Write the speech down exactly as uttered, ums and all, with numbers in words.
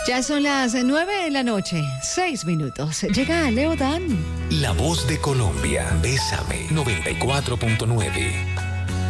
Ya son las nueve de la noche, seis minutos. Llega Leo Dan. La voz de Colombia, Bésame, noventa y cuatro punto nueve.